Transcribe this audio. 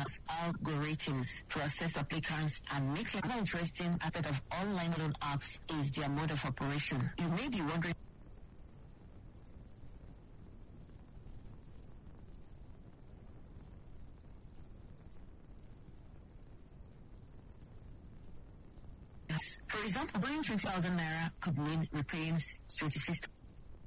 algorithms to assess applicants and make it. Another interesting aspect of online loan apps is their mode of operation. You may be wondering for example, borrowing 20,000 naira could mean repaying 26